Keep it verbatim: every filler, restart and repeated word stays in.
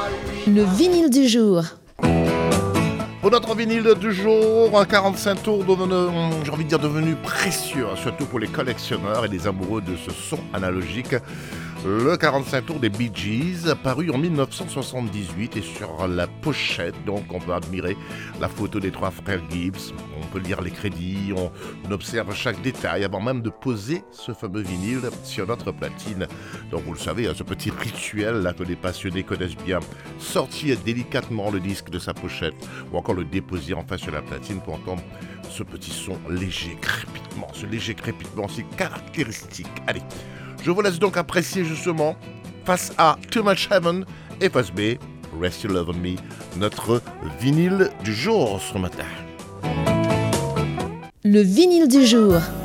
Le vinyle du jour. Pour notre vinyle du jour, un quarante-cinq tours devenu, j'ai envie de dire devenu précieux, surtout pour les collectionneurs et les amoureux de ce son analogique. Le quarante-cinq tours des Bee Gees, paru en dix-neuf cent soixante-dix-huit, et sur la pochette, donc on peut admirer la photo des trois frères Gibbs, on peut lire les crédits, on, on observe chaque détail avant même de poser ce fameux vinyle sur notre platine. Donc vous le savez, ce petit rituel là que les passionnés connaissent bien, sortir délicatement le disque de sa pochette ou encore le déposer enfin sur la platine pour entendre ce petit son léger crépitement, ce léger crépitement si caractéristique. Allez, je vous laisse donc apprécier justement, face à Too Much Heaven et face B, Rest Your Love on Me, notre vinyle du jour ce matin. Le vinyle du jour.